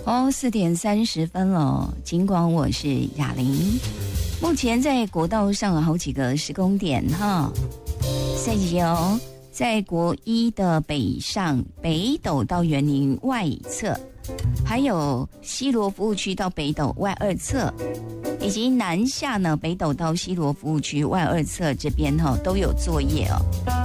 4:30了，尽管我是雅玲。目前在国道上有好几个施工点哈，赛季哦，在国一的北上北斗到园林外侧，还有西螺服务区到北斗外二侧，以及南下呢北斗到西螺服务区外二侧这边哈都有作业哦。